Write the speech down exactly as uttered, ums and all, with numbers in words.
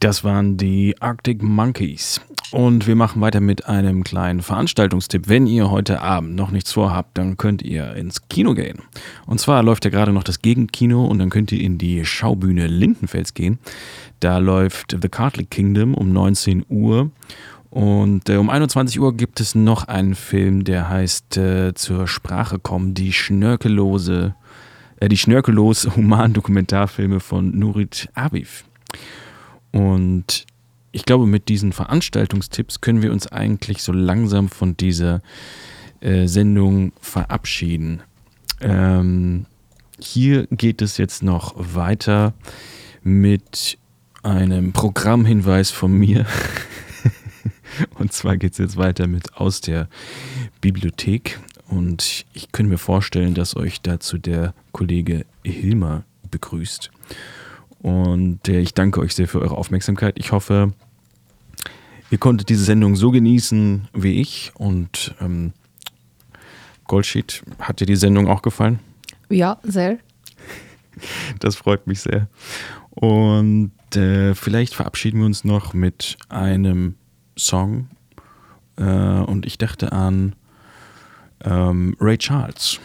Das waren die Arctic Monkeys. Und wir machen weiter mit einem kleinen Veranstaltungstipp. Wenn ihr heute Abend noch nichts vorhabt, dann könnt ihr ins Kino gehen. Und zwar läuft ja gerade noch das Gegenkino und dann könnt ihr in die Schaubühne Lindenfels gehen. Da läuft The Cardlick Kingdom um neunzehn Uhr. Und äh, um einundzwanzig Uhr gibt es noch einen Film, der heißt äh, Zur Sprache kommen, die schnörkellose, äh, die schnörkellos Human-Dokumentarfilme von Nurit Abif. Und ich glaube, mit diesen Veranstaltungstipps können wir uns eigentlich so langsam von dieser äh, Sendung verabschieden. Ähm, hier geht es jetzt noch weiter mit einem Programmhinweis von mir. Und zwar geht es jetzt weiter mit Aus der Bibliothek. Und ich könnte mir vorstellen, dass euch dazu der Kollege Hilmar begrüßt. Und äh, ich danke euch sehr für eure Aufmerksamkeit. Ich hoffe, ihr konntet diese Sendung so genießen wie ich. Und ähm, Goldsheet, hat dir die Sendung auch gefallen? Ja, sehr. Das freut mich sehr. Und äh, vielleicht verabschieden wir uns noch mit einem Song. Äh, und ich dachte an ähm, Ray Charles.